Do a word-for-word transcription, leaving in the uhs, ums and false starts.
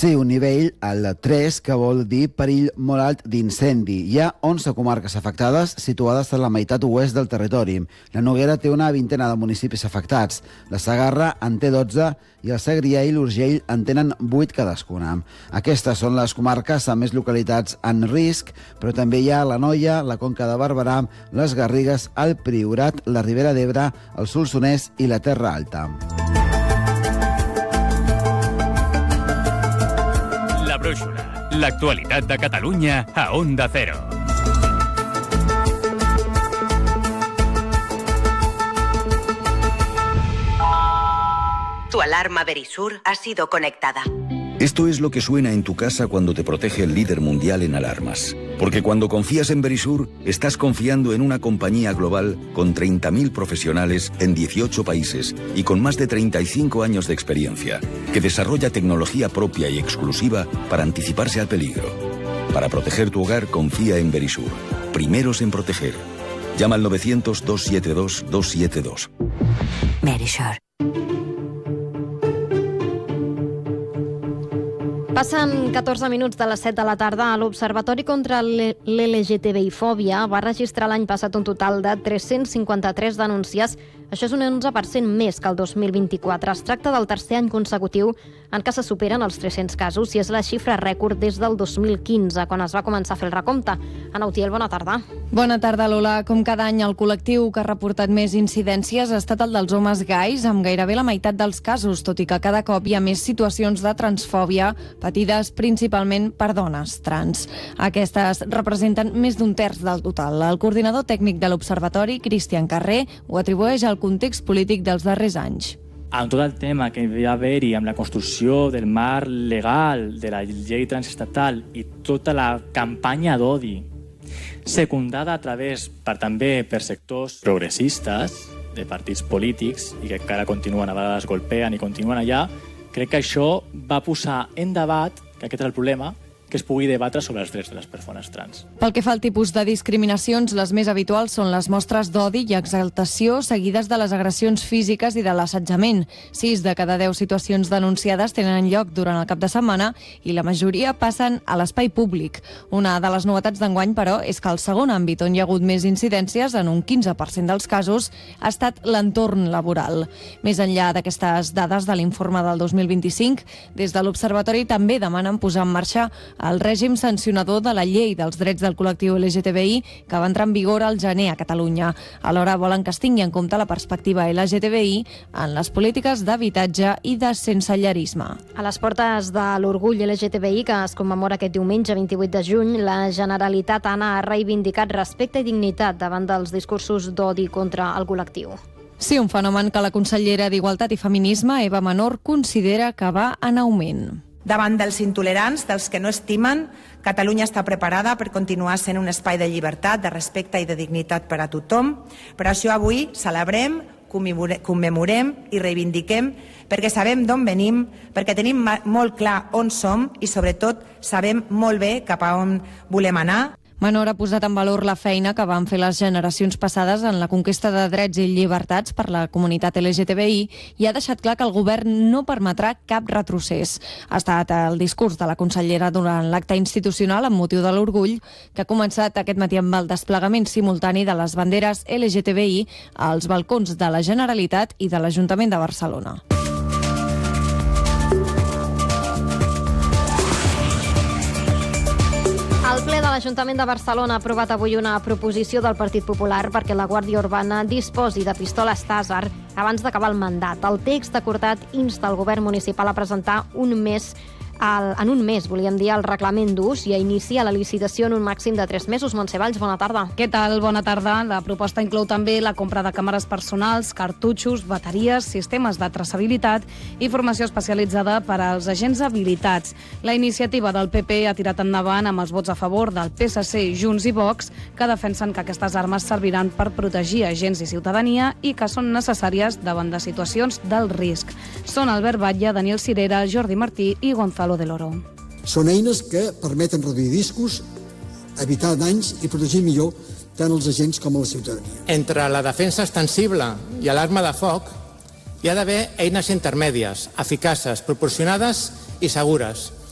Sí, un nivell, el tres, que vol dir perill molt alt d'incendi. Hi ha onze comarques afectades, situades a la meitat oest del territori. La Noguera té una vintena de municipis afectats. La Segarra en té dotze i el Segrià i l'Urgell en tenen vuit cadascuna. Aquestes són les comarques amb més localitats en risc, però també hi ha l'Anoia, la Conca de Barberà, les Garrigues, el Priorat, la Ribera d'Ebre, el Solsonès i la Terra Alta. La Brúixola, l'actualitat de Catalunya a Onda Cero. Tu alarma Verisur ha sido conectada. Esto es lo que suena en tu casa cuando te protege el líder mundial en alarmas. Porque cuando confías en Verisur, estás confiando en una compañía global con treinta mil profesionales en dieciocho países y con más de treinta y cinco años de experiencia, que desarrolla tecnología propia y exclusiva para anticiparse al peligro. Para proteger tu hogar, confía en Verisur. Primeros en proteger. Llama al novecientos, dos setenta y dos, dos setenta y dos. Verisur. Passen catorze minuts de les set de la tarda. L'Observatori contra l'L G T B I-fòbia va registrar l'any passat un total de tres-cents cinquanta-tres denúncies. Això és un onze per cent més que el dos mil vint-i-quatre. Es tracta del tercer any consecutiu en què se superen els tres-cents casos i és la xifra rècord des del dos mil quinze, quan es va començar a fer el recompte. Ana Utiel, bona tarda. Bona tarda, Lola. Com cada any, el col·lectiu que ha reportat més incidències ha estat el dels homes gais, amb gairebé la meitat dels casos, tot i que cada cop hi ha més situacions de transfòbia patides principalment per dones trans. Aquestes representen més d'un terç del total. El coordinador tècnic de l'Observatori, Cristian Carrer, ho atribueix al context polític dels darrers anys. Amb tot el tema que hi va haver-hi amb la construcció del marc legal de la llei transestatal i tota la campanya d'odi secundada a través per, també per sectors progressistes de partits polítics i que encara continuen, a vegades golpeen i continuen allà, crec que això va posar en debat, que aquest és el problema, que es pugui debatre sobre els drets de les persones trans. Pel que fa al tipus de discriminacions, les més habituals són les mostres d'odi i exaltació seguides de les agressions físiques i de l'assetjament. Sis de cada deu situacions denunciades tenen lloc durant el cap de setmana i la majoria passen a l'espai públic. Una de les novetats d'enguany, però, és que el segon àmbit on hi ha hagut més incidències, en un quinze per cent dels casos, ha estat l'entorn laboral. Més enllà d'aquestes dades de l'informe del dos mil vint-i-cinc, des de l'Observatori també demanen posar en marxa el règim sancionador de la llei dels drets del col·lectiu L G T B I que va entrar en vigor al gener a Catalunya. Alhora volen que es tingui en compte la perspectiva L G T B I en les polítiques d'habitatge i de sensellarisme. A les portes de l'orgull L G T B I que es commemora aquest diumenge vint-i-vuit de juny, la Generalitat, Anna, ha reivindicat respecte i dignitat davant dels discursos d'odi contra el col·lectiu. Sí, un fenomen que la consellera d'Igualtat i Feminisme, Eva Menor, considera que va en augment. Davant dels intolerants, dels que no estimen, Catalunya està preparada per continuar sent un espai de llibertat, de respecte i de dignitat per a tothom. Per això avui celebrem, commemorem i reivindiquem, perquè sabem d'on venim, perquè tenim molt clar on som i, sobretot, sabem molt bé cap a on volem anar. Menor ha posat en valor la feina que van fer les generacions passades en la conquesta de drets i llibertats per la comunitat L G T B I i ha deixat clar que el govern no permetrà cap retrocés. Ha estat el discurs de la consellera durant l'acte institucional amb motiu de l'orgull que ha començat aquest matí amb el desplegament simultani de les banderes L G T B I als balcons de la Generalitat i de l'Ajuntament de Barcelona. El ple de l'Ajuntament de Barcelona ha aprovat avui una proposició del Partit Popular perquè la Guàrdia Urbana disposi de pistoles Tàser abans d'acabar el mandat. El text acordat insta el govern municipal a presentar un mes El, en un mes, volíem dir, el reglament d'ús i a iniciar la licitació en un màxim de tres mesos. Montse Valls, bona tarda. Què tal? Bona tarda. La proposta inclou també la compra de càmeres personals, cartutxos, bateries, sistemes de traçabilitat i formació especialitzada per als agents habilitats. La iniciativa del P P ha tirat endavant amb els vots a favor del P S C, Junts i Vox, que defensen que aquestes armes serviran per protegir agents i ciutadania i que són necessàries davant de situacions d'alt risc. Són Albert Batlle, Daniel Cirera, Jordi Martí i Gonzalo de l'Oro. Són eines que permeten reduir riscos, evitar danys i protegir millor tant els agents com a la ciutadania. Entre la defensa extensible i l'arma de foc hi ha d'haver eines intermèdies, eficaces, proporcionades i segures,